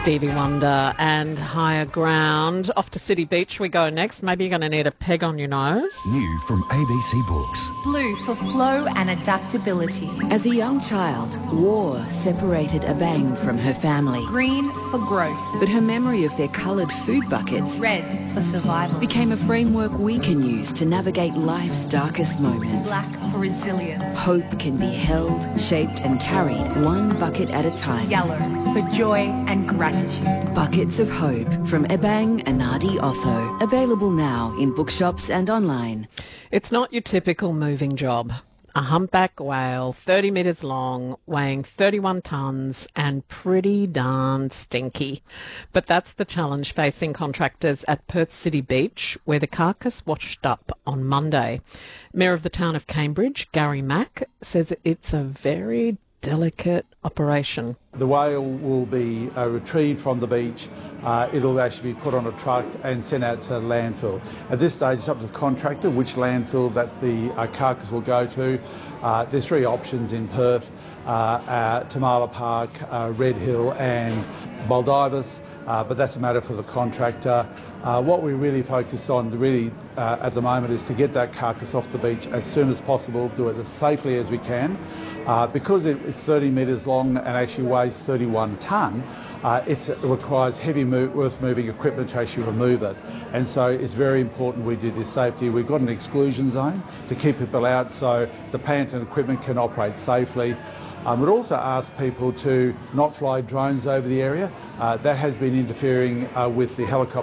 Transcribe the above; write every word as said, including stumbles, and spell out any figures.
Stevie Wonder and Higher Ground. Off to City Beach we go next. Maybe you're going to need a peg on your nose. New from A B C Books. Blue for flow and adaptability. As a young child, war separated Abang from her family. Green for growth. But her memory of their coloured food buckets, red for survival, became a framework we can use to navigate life's darkest moments. Black for resilience. Hope can be held, shaped and carried one bucket at a time. Yellow for joy and gratitude. Buckets of Hope from Ebang Anadi Otho. Available now in bookshops and online. It's not your typical moving job. A humpback whale, thirty metres long, weighing thirty-one tonnes and pretty darn stinky. But that's the challenge facing contractors at Perth City Beach, where the carcass washed up on Monday. Mayor of the town of Cambridge, Gary Mack, says it's a very delicate operation. The whale will be uh, retrieved from the beach. Uh, it'll actually be put on a truck and sent out to landfill. At this stage, it's up to the contractor which landfill that the uh, carcass will go to. Uh, there's three options in Perth, uh, uh, Tamala Park, uh, Red Hill and Baldivis, uh, but that's a matter for the contractor. Uh, what we really focus on really uh, at the moment is to get that carcass off the beach as soon as possible, do it as safely as we can. Uh, because it's thirty metres long and actually weighs thirty-one tonne, uh, it's, it requires heavy move, earth-moving equipment to actually remove it. And so it's very important we do this safety. We've got an exclusion zone to keep people out so the plant and equipment can operate safely. Um, we'd also ask people to not fly drones over the area. Uh, that has been interfering uh, with the helicopter